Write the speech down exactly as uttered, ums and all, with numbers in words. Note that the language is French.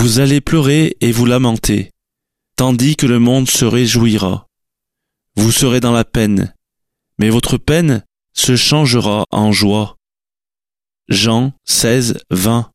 Vous allez pleurer et vous lamenter, tandis que le monde se réjouira. Vous serez dans la peine, mais votre peine se changera en joie. Jean seize, vingt.